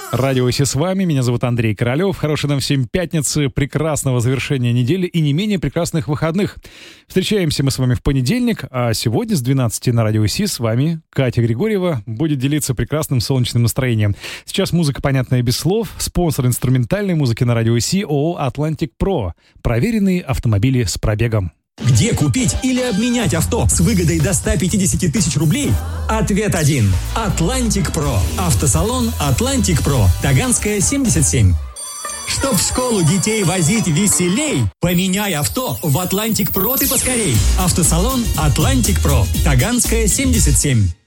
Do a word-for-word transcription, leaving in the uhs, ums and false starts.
Радио Си с вами, меня зовут Андрей Королёв. Хорошей нам всем пятницы, прекрасного завершения недели и не менее прекрасных выходных. Встречаемся мы с вами в понедельник, а сегодня с двенадцати на Радио Си с вами Катя Григорьева будет делиться прекрасным солнечным настроением. Сейчас музыка, понятная без слов. Спонсор инструментальной музыки на Радио Си ООО «Атлантик Про». Проверенные автомобили с пробегом. Где купить или обменять авто с выгодой до ста пятидесяти тысяч рублей? Ответ один. Атлантик Про. Автосалон Атлантик Про. Таганская, семьдесят семь. Чтоб в школу детей возить веселей, поменяй авто в Атлантик Про ты поскорей. Автосалон Атлантик Про. Таганская, семьдесят семь.